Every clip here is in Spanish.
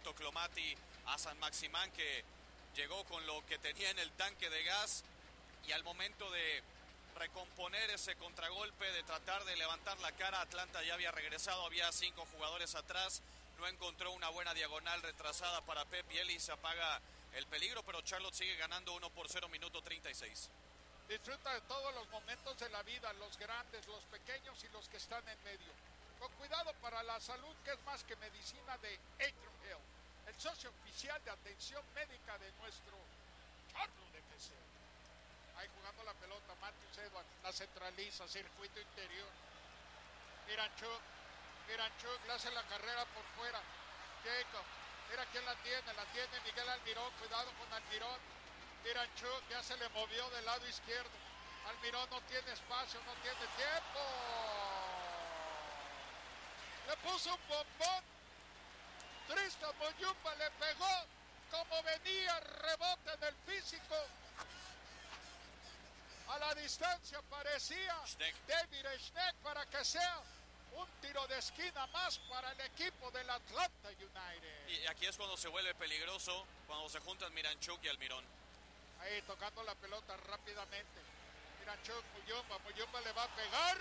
Toclomati a San Maximán, que llegó con lo que tenía en el tanque de gas, y al momento de recomponer ese contragolpe, de tratar de levantar la cara, Atlanta ya había regresado, había 5 jugadores atrás, no encontró una buena diagonal retrasada para Pep Biel y se apaga el peligro, pero Charlotte sigue ganando 1-0, minuto 36. Disfruta de todos los momentos de la vida, los grandes, los pequeños y los que están en medio. Con cuidado para la salud, que es más que medicina, de Atrium Health, el socio oficial de atención médica de nuestro Charlotte FC. Ahí jugando la pelota, Matthews Edwards, la centraliza, circuito interior. Miranchuk, le hace la carrera por fuera. Jacob, mira quién la tiene Miguel Almirón, cuidado con Almirón. Miranchuk ya se le movió del lado izquierdo. Almirón no tiene espacio, no tiene tiempo. Le puso un bombón. Tristan Muyumba le pegó como venía, rebote en el físico. A la distancia parecía David Schneck para que sea un tiro de esquina más para el equipo del Atlanta United. Y aquí es cuando se vuelve peligroso, cuando se juntan Miranchuk y Almirón. Ahí tocando la pelota rápidamente. Miranchuk, Muyumba le va a pegar.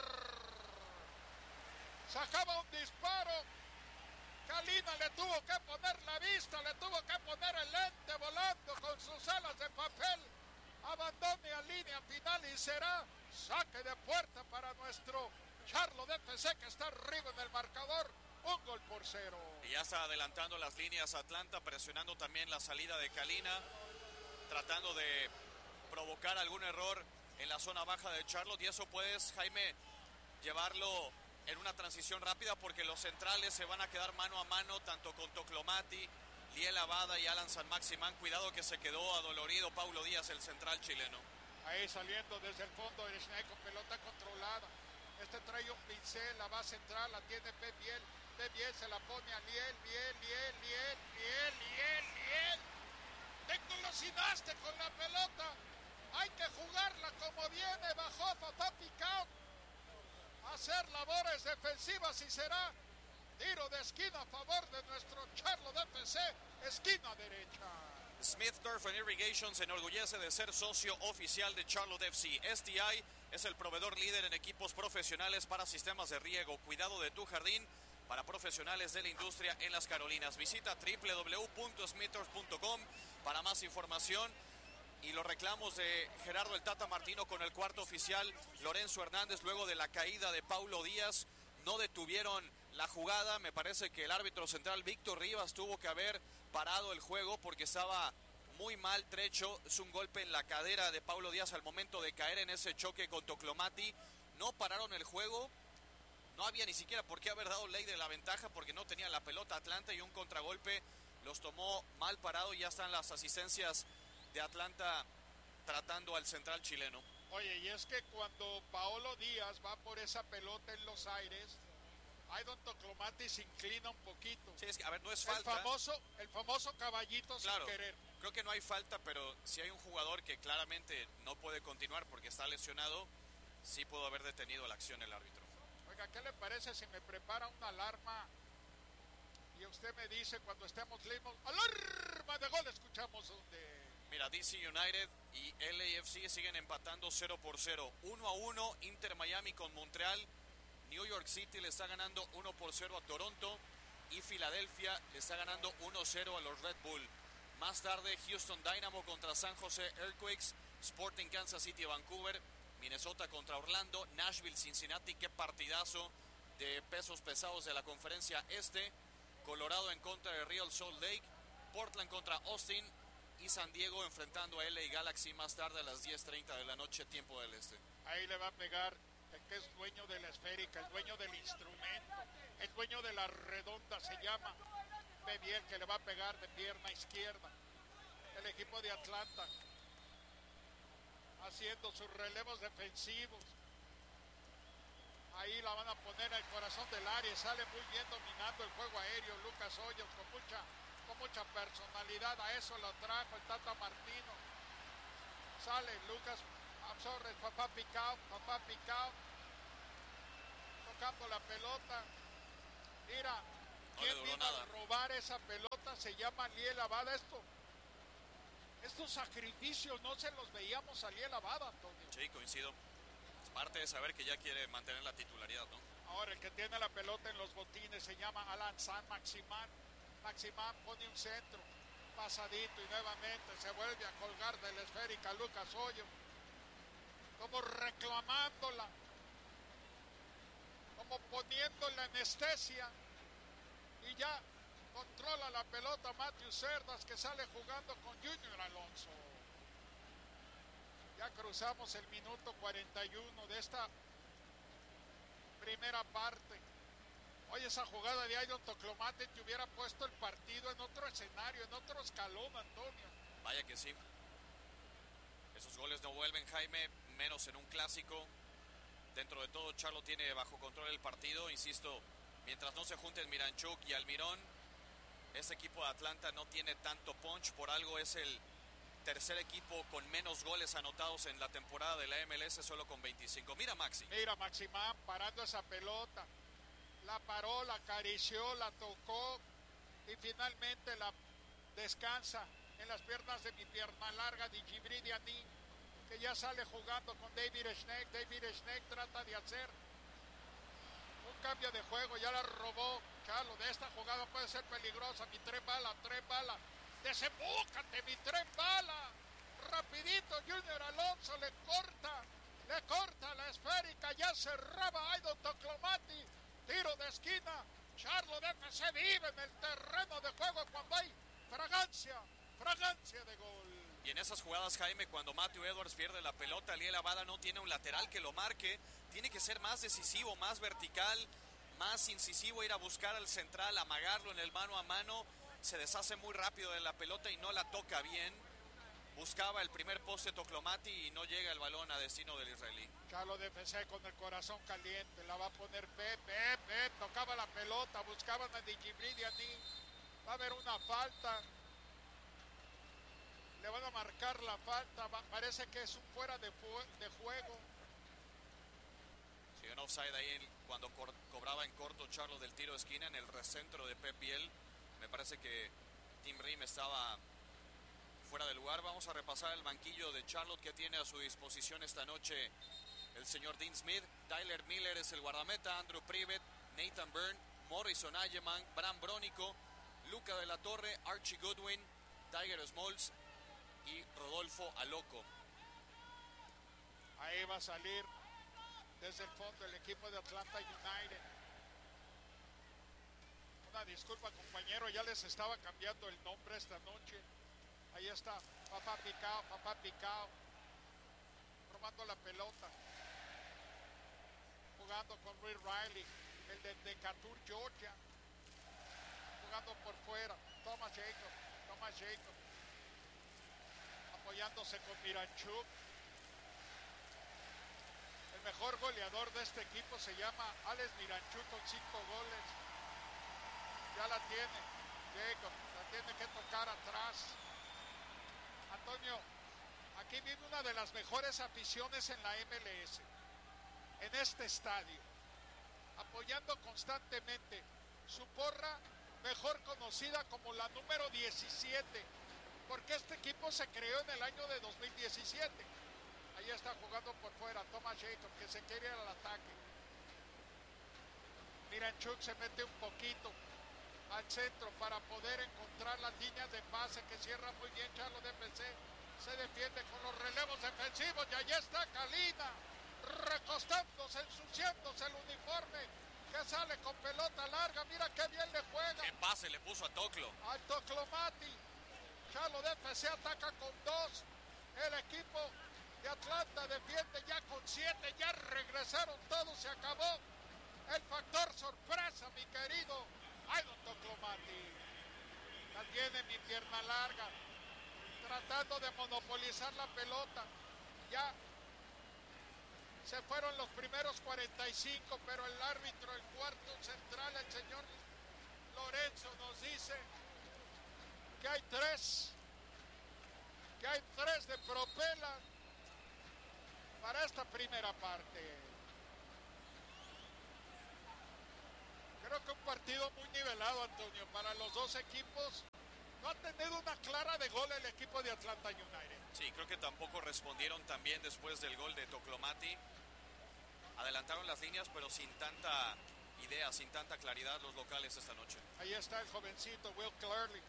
Sacaba un disparo. Kalina le tuvo que poner la vista, le tuvo que poner el lente volando con sus alas de papel. Abandone a línea final y será saque de puerta para nuestro Charlotte FC, que está arriba en el marcador, 1-0. Y ya está adelantando las líneas Atlanta, presionando también la salida de Kalina, tratando de provocar algún error en la zona baja de Charlotte, y eso puedes, Jaime, llevarlo en una transición rápida, porque los centrales se van a quedar mano a mano, tanto con Toclomati, Liel Abada y Alan San Maximán. Cuidado que se quedó adolorido Paulo Díaz, el central chileno. Ahí saliendo desde el fondo de Schneck con pelota controlada. Este trae un pincel, la va central, la tiene Pep Biel. Pep Biel se la pone a Liel. Te engolosinaste con la pelota. Hay que jugarla como viene. Bajó Papá Picao. Hacer labores defensivas y será tiro de esquina a favor de nuestro Charlotte FC, esquina derecha. Smith Turf and Irrigation se enorgullece de ser socio oficial de Charlotte FC. STI es el proveedor líder en equipos profesionales para sistemas de riego, cuidado de tu jardín, para profesionales de la industria en las Carolinas. Visita www.smithturf.com para más información. Y los reclamos de Gerardo el Tata Martino con el cuarto oficial Lorenzo Hernández luego de la caída de Paulo Díaz no detuvieron la jugada. Me parece que el árbitro central Víctor Rivas tuvo que haber parado el juego porque estaba muy mal trecho. Es un golpe en la cadera de Paulo Díaz al momento de caer en ese choque con Toclomati. No pararon el juego. No había ni siquiera por qué haber dado ley de la ventaja porque no tenía la pelota Atlanta, y un contragolpe los tomó mal parado. Y ya están las asistencias de Atlanta tratando al central chileno. Oye, y es que cuando Paolo Díaz va por esa pelota en los aires, ahí don Toclomati se inclina un poquito. Sí, es que, a ver, no es falta. El famoso caballito, claro, sin querer. Creo que no hay falta, pero si hay un jugador que claramente no puede continuar porque está lesionado, sí pudo haber detenido la acción el árbitro. Oiga, ¿qué le parece si me prepara una alarma y usted me dice cuando estemos listos? ¡Alarma de gol! Escuchamos donde... Mira, DC United y LAFC siguen empatando 0-0. 1-1 Inter Miami con Montreal. New York City le está ganando 1-0 a Toronto. Y Filadelfia le está ganando 1-0 a los Red Bull. Más tarde, Houston Dynamo contra San Jose Earthquakes. Sporting Kansas City Vancouver. Minnesota contra Orlando. Nashville Cincinnati. Qué partidazo de pesos pesados de la conferencia este. Colorado en contra de Real Salt Lake. Portland contra Austin. Y San Diego enfrentando a LA Galaxy más tarde a las 10:30 de la noche, tiempo del este. Ahí le va a pegar el que es dueño de la esférica, el dueño del instrumento, el dueño de la redonda, se llama Bebiel, que le va a pegar de pierna izquierda. El equipo de Atlanta haciendo sus relevos defensivos. Ahí la van a poner al corazón del área, sale muy bien dominando el juego aéreo Lucas Hoyos con mucha personalidad. A eso lo trajo el Tata Martino. Sale Lucas Absorre, papá Picao tocando la pelota. Mira, quién duró vino nada a robar esa pelota, se llama Liel Abada. Estos sacrificios no se los veíamos a Liel Abada, Antonio. Sí, coincido. Es parte de saber que ya quiere mantener la titularidad, ¿no? Ahora el que tiene la pelota en los botines se llama Alan San Maximán. Maximán pone un centro, pasadito, y nuevamente se vuelve a colgar de la esférica Lucas Hoyo, como reclamándola, como poniéndole anestesia, y ya controla la pelota Matthew Cerdas, que sale jugando con Junior Alonso. Ya cruzamos el minuto 41 de esta primera parte. Hoy esa jugada de Aydon Toclomate te hubiera puesto el partido en otro escenario, en otro escalón, Antonio. Vaya que sí. Esos goles no vuelven, Jaime, menos en un clásico. Dentro de todo, Charlo tiene bajo control el partido. Insisto, mientras no se junten Miranchuk y Almirón, ese equipo de Atlanta no tiene tanto punch. Por algo es el tercer equipo con menos goles anotados en la temporada de la MLS, solo con 25. Mira Maxi. Mira Maximán parando esa pelota. La paró, la acarició, la tocó y finalmente la descansa en las piernas de mi pierna larga de Djibril Diaby, que ya sale jugando con David Schneck. David Schneck trata de hacer un cambio de juego, ya la robó Charlo. De esta jugada puede ser peligrosa. Mi tren bala, desembúcate, mi tren bala. Rapidito Junior Alonso le corta la esférica, ya cerraba Aydon Toclomati. Tiro de esquina, Charlo de FC vive en el terreno de juego cuando hay fragancia de gol. Y en esas jugadas, Jaime, cuando Matthew Edwards pierde la pelota, Liel Abada no tiene un lateral que lo marque, tiene que ser más decisivo, más vertical, más incisivo, ir a buscar al central, amagarlo en el mano a mano, se deshace muy rápido de la pelota y no la toca bien. Buscaba el primer poste Toclomati y no llega el balón a destino del israelí. Charlo de FC con el corazón caliente, la va a poner Pep, tocaba la pelota, buscaban a Djibril Diaby. Va a haber una falta, le van a marcar la falta, parece que es un fuera de juego. Sí, un offside ahí cuando cobraba en corto Charlo del tiro de esquina en el recentro de Pep Biel. Me parece que Tim Ream estaba fuera de lugar. Vamos a repasar el banquillo de Charlotte que tiene a su disposición esta noche el señor Dean Smith. Tyler Miller es el guardameta, Andrew Privet, Nathan Byrne, Morrison Ayeman, Bram Bronico, Luca de la Torre, Archie Goodwin, Tiger Smalls y Rodolfo Aloco. Ahí va a salir desde el fondo el equipo de Atlanta United. Una disculpa, compañero, ya les estaba cambiando el nombre esta noche. Ahí está, papá Picao, robando la pelota, jugando con Rick Riley, el de Decatur, Georgia, jugando por fuera, Thomas Jacob, apoyándose con Miranchuk. El mejor goleador de este equipo se llama Alex Miranchuk con 5 goles. Ya la tiene Jacob, la tiene que tocar atrás. Antonio, aquí viene una de las mejores aficiones en la MLS, en este estadio, apoyando constantemente su porra, mejor conocida como la número 17, porque este equipo se creó en el año de 2017. Ahí está jugando por fuera Thomas Jacob, que se quiere ir al ataque. Miranchuk se mete un poquito al centro para poder encontrar las líneas de pase que cierra muy bien Charlo de FC. Se defiende con los relevos defensivos y ahí está Kalina recostándose, ensuciándose el uniforme, que sale con pelota larga. Mira qué bien le juega. ¿Qué pase le puso a Toclo? A Toclomati. Charlo de FC ataca con 2. El equipo de Atlanta defiende ya con 7. Ya regresaron todos, se acabó el factor sorpresa, mi querido Aydon Toclomati. La tiene mi pierna larga, tratando de monopolizar la pelota. Ya se fueron los primeros 45, pero el árbitro, el cuarto central, el señor Lorenzo, nos dice que hay 3 de propela para esta primera parte. Creo que un partido muy nivelado, Antonio, para los dos equipos. No ha tenido una clara de gol el equipo de Atlanta United. Sí, creo que tampoco respondieron tan bien después del gol de Toclomati. Adelantaron las líneas, pero sin tanta idea, sin tanta claridad los locales esta noche. Ahí está el jovencito Will Clearly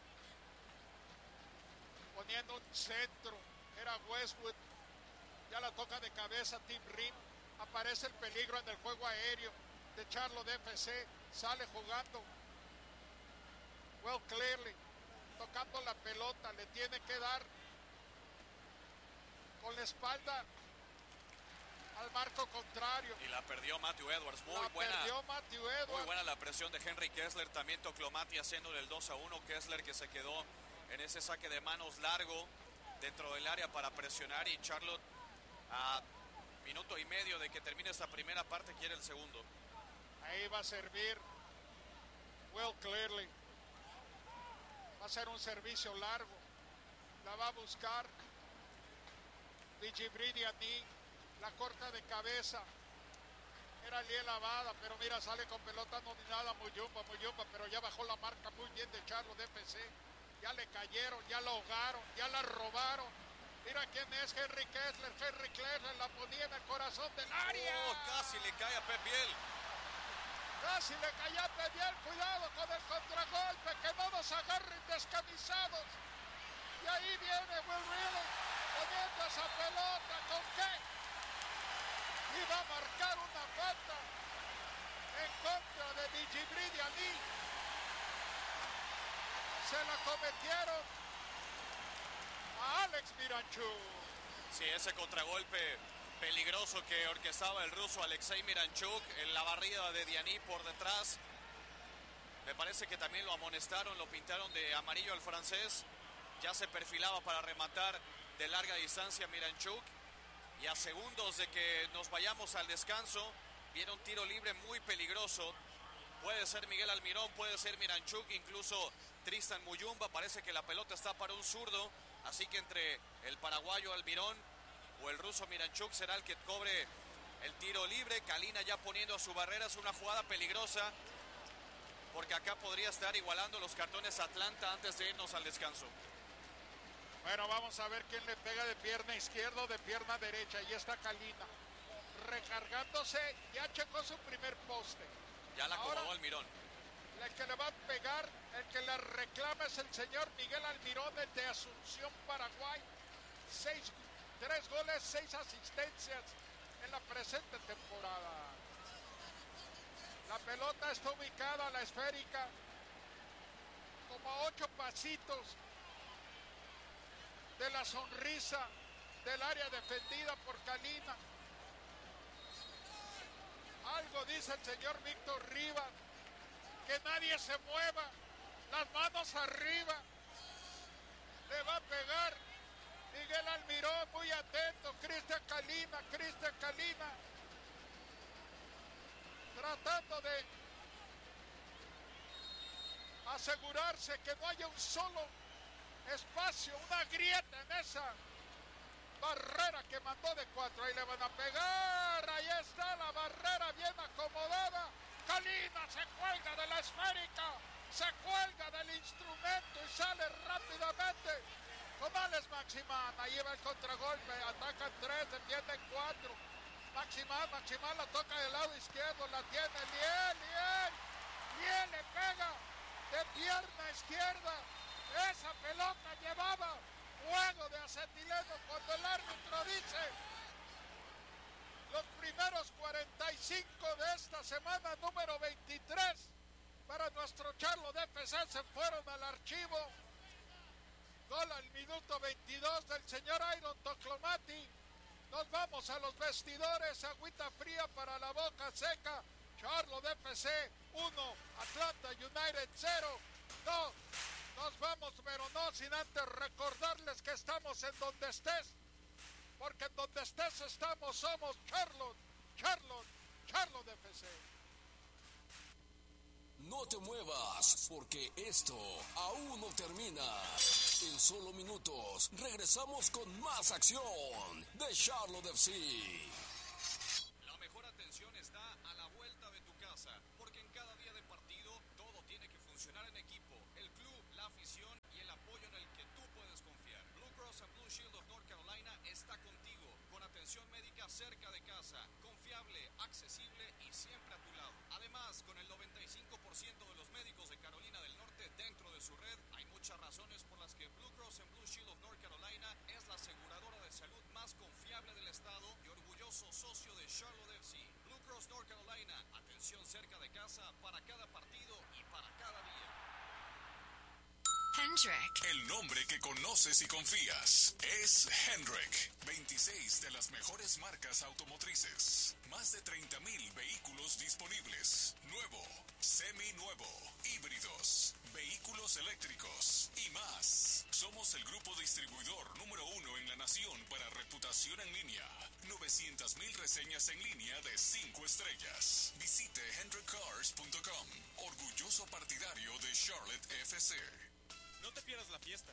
poniendo un centro. Era Westwood. Ya la toca de cabeza Tim Rim. Aparece el peligro en el juego aéreo de Charlotte FC. Sale jugando Will Clearly, tocando la pelota. Le tiene que dar con la espalda al marco contrario. Y la perdió Matthew Edwards. Muy buena la presión de Henry Kessler. También Toclomati haciéndole el 2-1. Kessler que se quedó en ese saque de manos largo dentro del área para presionar, y Charlotte a minuto y medio de que termine esta primera parte quiere el segundo. Ahí va a servir Will Clearly. Va a ser un servicio largo. La va a buscar Digibridiani. La corta de cabeza. Era Liel Lavada, pero mira, sale con pelota nominada Muyumba, pero ya bajó la marca muy bien de Charlotte FC. Ya le cayeron, ya la ahogaron, ya la robaron. Mira quién es, Henry Kessler. Henry Kessler la ponía en el corazón del área. Casi le cae a Pep Biel. Casi le caía a Pep Biel. Cuidado con el contragolpe, que no nos agarren descamisados. Y ahí viene Will Riley poniendo esa pelota. ¿Con qué? Iba a marcar una falta en contra de Digibridiani. Se la cometieron a Alex Miranchuk. Sí, ese contragolpe peligroso que orquestaba el ruso Alexei Miranchuk en la barrida de Diani por detrás. Me parece que también lo amonestaron, lo pintaron de amarillo al francés. Ya se perfilaba para rematar de larga distancia Miranchuk. Y a segundos de que nos vayamos al descanso, viene un tiro libre muy peligroso. Puede ser Miguel Almirón, puede ser Miranchuk, incluso Tristan Muyumba. Parece que la pelota está para un zurdo, así que entre el paraguayo Almirón o el ruso Miranchuk será el que cobre el tiro libre. Kalina ya poniendo a su barrera. Es una jugada peligrosa, porque acá podría estar igualando los cartones Atlanta antes de irnos al descanso. Bueno, vamos a ver quién le pega de pierna izquierda o de pierna derecha. Ahí está Kalina recargándose. Ya checó su primer poste. Ya la acomodó Almirón. El que le va a pegar, el que la reclama es el señor Miguel Almirón, el de Asunción, Paraguay. 3 goles, 6 asistencias en la presente temporada. La pelota está ubicada a la esférica, como a 8 pasitos de la sonrisa del área defendida por Kalina. Algo dice el señor Víctor Rivas, que nadie se mueva, las manos arriba. Le va a pegar Miguel Almirón, muy atento. Cristian Kalina, tratando de asegurarse que no haya un solo espacio, una grieta en esa barrera que mandó de 4. Ahí le van a pegar. Ahí está la barrera bien acomodada. Kalina se cuelga de la esférica, se cuelga del instrumento y sale rápidamente con Alex Maximán. Ahí va el contragolpe, atacan 3, defienden 4. Maximán la toca del lado izquierdo, la tiene Liel le pega de pierna izquierda. Esa pelota llevaba juego de acetileno cuando el árbitro dice: los primeros 45 de esta semana número 23 para nuestro Charlotte FC se fueron al archivo. Gol al minuto 22 del señor Iron Toclomati. Nos vamos a los vestidores, agüita fría para la boca seca. Charlotte FC 1, Atlanta United 0. No, nos vamos, pero no sin antes recordarles que estamos en donde estés, porque en donde estés estamos, somos Charlotte FC. No te muevas, porque esto aún no termina. En solo minutos regresamos con más acción de Charlotte FC. La mejor atención está a la vuelta de tu casa, porque en cada día de partido atención médica cerca de casa, confiable, accesible y siempre a tu lado. Además, con el 95% de los médicos de Carolina del Norte dentro de su red, hay muchas razones por las que Blue Cross and Blue Shield of North Carolina es la aseguradora de salud más confiable del estado y orgulloso socio de Charlotte FC. Blue Cross North Carolina, atención cerca de casa para cada partido y para cada día. Hendrick. El nombre que conoces y confías es Hendrick. 26 de las mejores marcas automotrices. Más de 30,000 vehículos disponibles. Nuevo, seminuevo, híbridos, vehículos eléctricos y más. Somos el grupo distribuidor número 1 en la nación para reputación en línea. 900,000 reseñas en línea de 5 estrellas. Visite hendrickcars.com. Orgulloso partidario de Charlotte FC. No te pierdas la fiesta.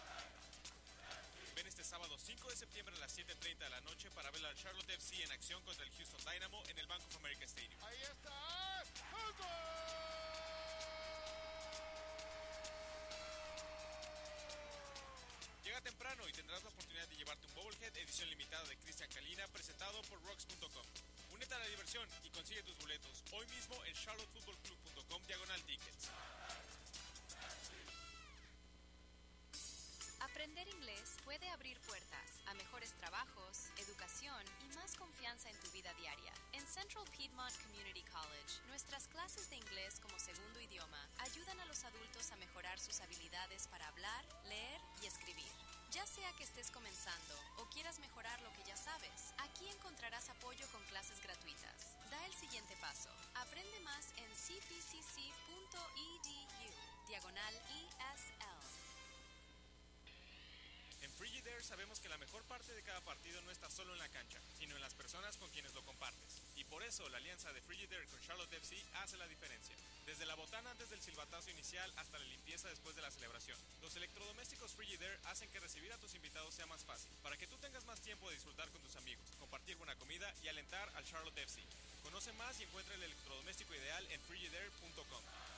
Ven este sábado 5 de septiembre a las 7:30 de la noche para ver al Charlotte FC en acción contra el Houston Dynamo en el Bank of America Stadium. Ahí está. ¡Gol! Llega temprano y tendrás la oportunidad de llevarte un Bobblehead edición limitada de Cristian Calina presentado por Rocks.com. Únete a la diversión y consigue tus boletos hoy mismo en charlottefootballclub.com/tickets. Aprender inglés puede abrir puertas a mejores trabajos, educación y más confianza en tu vida diaria. En Central Piedmont Community College, nuestras clases de inglés como segundo idioma ayudan a los adultos a mejorar sus habilidades para hablar, leer y escribir. Ya sea que estés comenzando o quieras mejorar lo que ya sabes, aquí encontrarás apoyo con clases gratuitas. Da el siguiente paso. Aprende más en cpcc.edu/ESL. En Frigidaire sabemos que la mejor parte de cada partido no está solo en la cancha, sino en las personas con quienes lo compartes. Y por eso la alianza de Frigidaire con Charlotte FC hace la diferencia. Desde la botana antes del silbatazo inicial hasta la limpieza después de la celebración. Los electrodomésticos Frigidaire hacen que recibir a tus invitados sea más fácil, para que tú tengas más tiempo de disfrutar con tus amigos, compartir buena comida y alentar al Charlotte FC. Conoce más y encuentra el electrodoméstico ideal en frigidaire.com.